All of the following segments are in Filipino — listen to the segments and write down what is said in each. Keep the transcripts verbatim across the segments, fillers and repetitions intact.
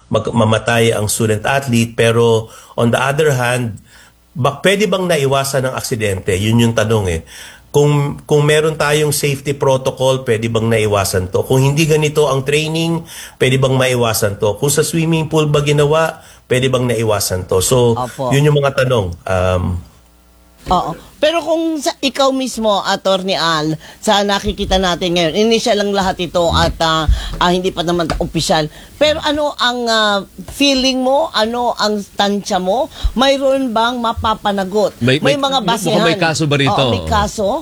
mag- mamatay ang student athlete. Pero on the other hand, bak pwede bang naiwasan ng aksidente? Yun yung tanong eh. Kung, kung meron tayong safety protocol, pwede bang naiwasan to? Kung hindi ganito ang training, pwede bang maiwasan to? Kung sa swimming pool ba ginawa, pwede bang naiwasan to? So, Opo. yun yung mga tanong. Um, Oo. Pero kung sa, ikaw mismo, Attorney Al, sa nakikita natin ngayon, initial lang lahat ito at uh, uh, hindi pa naman opisyal. Pero ano ang uh, feeling mo? Ano ang tansya mo? Mayroon bang mapapanagot? May, may, mga basehan. May kaso ba rito? Oo, may kaso.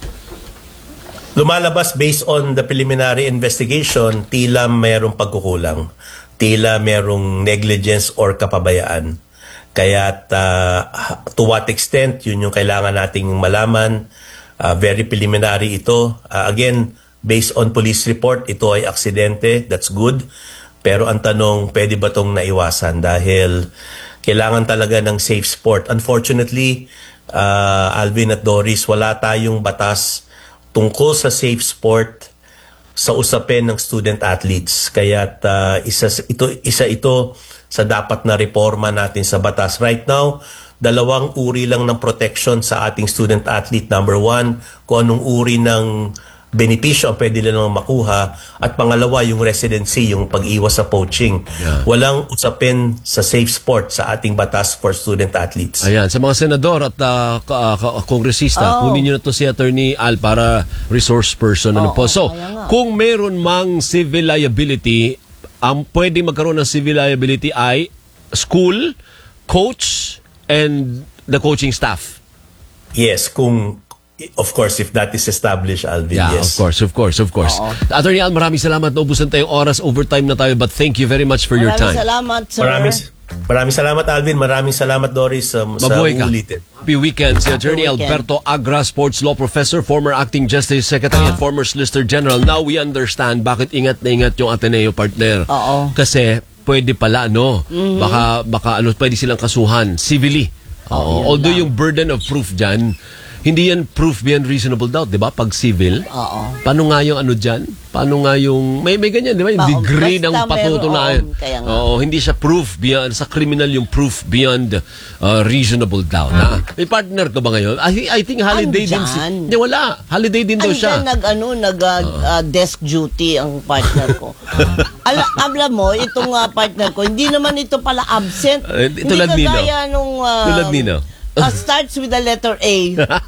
lumalabas based on the preliminary investigation, tila mayroong pagkukulang. Tila mayroong negligence or kapabayaan. Kaya uh, to what extent, yun yung kailangan nating malaman. Uh, very preliminary ito. Uh, again, based on police report, ito ay aksidente. That's good. Pero ang tanong, pwede ba itong naiwasan? Dahil kailangan talaga ng safe sport. Unfortunately, uh, Alvin at Doris, wala tayong batas tungkol sa safe sport sa usapin ng student athletes. Kaya uh, isa, ito, isa ito sa dapat na reforma natin sa batas. Right now, dalawang uri lang ng protection sa ating student athlete. Number one, kung anong uri ng benepisyo ang pwede lang makuha. At pangalawa, yung residency, yung pag-iwas sa poaching. Yeah. Walang usapin sa safe sport sa ating batas for student athletes. Ayan, sa mga senador at uh, kongresista, oh. kunin nyo na to si Attorney Al para resource person. Oh, ano po. So, oh, kung meron mang civil liability, ang pwede magkaroon ng civil liability ay school, coach, and the coaching staff. Yes, kung of course, if that is established, Alvin, yeah, yes. of course, of course, of course. Oo. Attorney Al, maraming salamat. Naubusan tayong oras, overtime na tayo, but thank you very much for maraming your time. Salamat, sir. Maraming, maraming salamat, Alvin. Maraming salamat, Doris, um, sa uulitin. Happy weekend. Si Attorney weekend. Alberto Agra, Sports Law Professor, former Acting Justice Secretary at former Solicitor General. Now we understand bakit ingat na ingat yung Ateneo partner. Oo. Kasi pwede pala, no? Mm-hmm. Baka, baka ano, pwede silang kasuhan civilly. Oo. Oh, Although lang. yung burden of proof dyan, hindi yan proof beyond reasonable doubt, di ba? Pag civil. Oo. Paano nga yung ano dyan? Paano nga yung... May, may ganyan, di ba? Yung Ba- degree ng basta patutunayan. meron, kaya nga. Oo, hindi siya proof beyond... Sa criminal yung proof beyond uh, reasonable doubt. Ha? May partner ka ba ngayon? I, I think holiday din si... Andyan. Hindi, wala. Holiday din daw siya. Andyan nag, ano, nag, uh, uh, desk duty ang partner ko. Ala, alam mo, itong uh, partner ko, hindi naman ito pala absent. Uh, hindi tulad nino. kagaya nung... Uh, Tulad nino. Uh, starts with the letter A.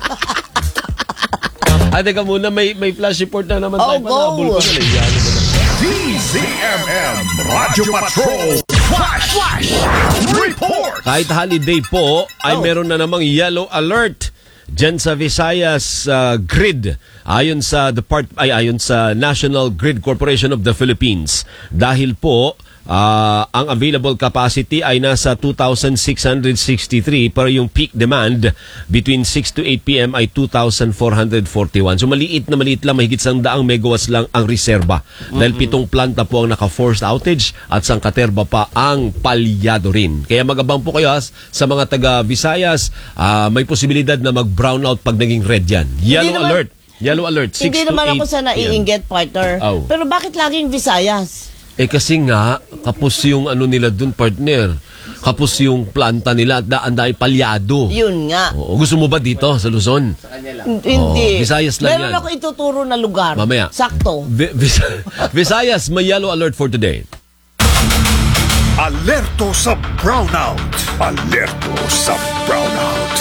Ay, teka muna, may, may flash report na naman Oh, tayo. go! Panabol ko na lang. D Z M M Radyo Patrol Flash Flash Report. Kahit holiday po, ay Oh. meron na namang yellow alert dyan sa Visayas uh, Grid. Ayon sa Depart ay ayon sa National Grid Corporation of the Philippines. Dahil po Uh, ang available capacity ay nasa two thousand six hundred sixty-three pero yung peak demand between six to eight p m ay two thousand four hundred forty-one. So maliit na maliit lang, mahigit sang daang megawatts lang ang reserba. Mm-hmm. Dahil pitong planta po ang naka-forced outage at sang katerba pa ang palyado rin. Kaya magabang po kayo sa mga taga Visayas, uh, may posibilidad na mag-brownout pag naging red yan. Yellow naman, alert. Yellow alert. six Hindi to naman eight ako sa naiinggit, partner. Oh. Pero bakit laging Visayas? Eh kasi nga, kapos yung ano nila dun, partner. Kapos yung planta nila at daan dahil palyado. Yun nga. Oo, gusto mo ba dito sa Luzon? Hindi. Oo, Visayas lang Meron yan. ako ituturo na lugar. Mamaya. Sakto. Vi- Vis- Visayas, may yellow alert for today. Alerto sa brownout. Alerto sa brownout.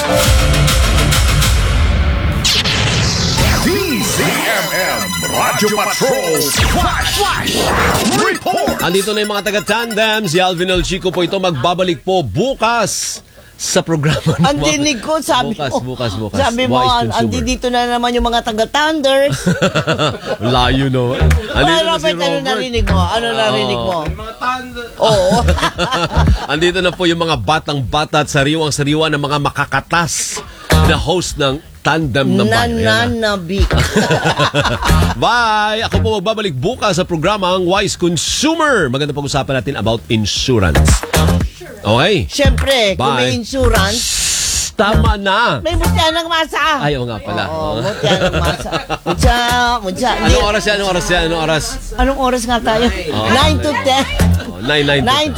D Z M M Radyo Patrol Flash Flash Report. Andito na yung mga taga-tandem. Si Alvin El Chico po ito magbabalik po bukas sa programa. Ang dinig ko, sabi bukas, mo. Bukas, bukas, Sabi mo, Wise consumer. andi dito na naman yung mga taga-Thunders. Layo no. Ay, Robert, ano narinig mo? Ano narinig mo? Mga thunder. Oo. Andito na po yung mga batang-bata at sariwang-sariwa ng mga makakatas na host ng Tandem naman. Nananabi. Bye! Ako po magbabalik bukas sa programa ang Wise Consumer. Maganda pag-usapan natin about insurance. Okay? Siyempre, kung may Bye. insurance, Tama na! may mutya ng masa. Ay, oo nga pala. Oo, mutya ng masa. Mutya, mutya. Anong oras yan? Anong oras yan? Anong oras? Anong oras nga tayo? nine to ten. nine, nine, nine